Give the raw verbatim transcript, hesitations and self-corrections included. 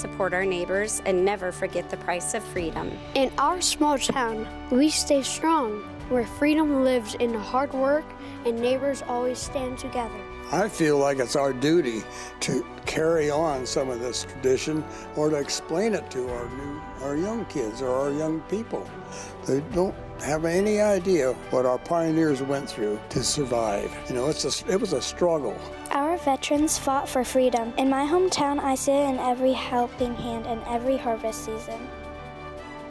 support our neighbors and never forget the price of freedom. In our small town, we stay strong, where freedom lives in hard work and neighbors always stand together. I feel like it's our duty to carry on some of this tradition or to explain it to our new, our young kids or our young people. They don't have any idea what our pioneers went through to survive. You know, it's a, it was a struggle. Our veterans fought for freedom. In my hometown, I see it in every helping hand and every harvest season.